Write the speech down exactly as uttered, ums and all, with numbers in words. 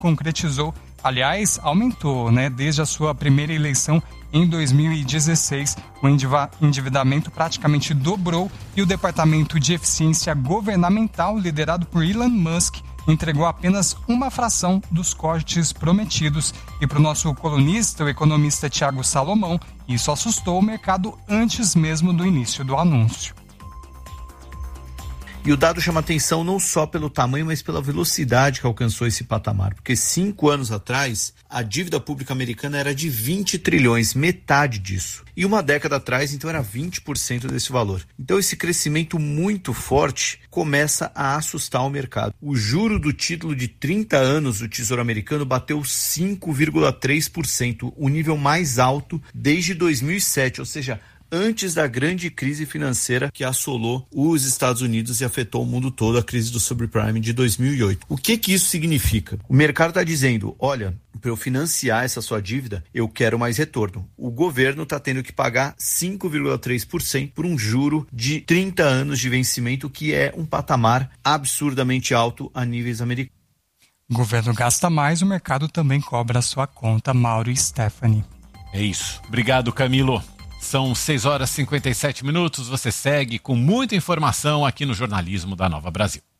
concretizou, aliás, aumentou, né, desde a sua primeira eleição em dois mil e dezesseis. O endividamento praticamente dobrou e o Departamento de Eficiência Governamental, liderado por Elon Musk, entregou apenas uma fração dos cortes prometidos. E para o nosso colunista, o economista Thiago Salomão, isso assustou o mercado antes mesmo do início do anúncio. E o dado chama atenção não só pelo tamanho, mas pela velocidade que alcançou esse patamar. Porque cinco anos atrás, a dívida pública americana era de vinte trilhões, metade disso. E uma década atrás, então, era vinte por cento desse valor. Então, esse crescimento muito forte começa a assustar o mercado. O juro do título de trinta anos do Tesouro Americano bateu cinco vírgula três por cento, o nível mais alto desde dois mil e sete, ou seja, antes da grande crise financeira que assolou os Estados Unidos e afetou o mundo todo, a crise do subprime de dois mil e oito. O que que isso significa? O mercado está dizendo, olha, para eu financiar essa sua dívida, eu quero mais retorno. O governo está tendo que pagar cinco vírgula três por cento por um juro de trinta anos de vencimento, que é um patamar absurdamente alto a níveis americanos. O governo gasta mais, o mercado também cobra a sua conta. Mauro e Stephanie. É isso. Obrigado, Camilo. São seis horas e cinquenta e sete minutos. Você segue com muita informação aqui no Jornalismo da Nova Brasil.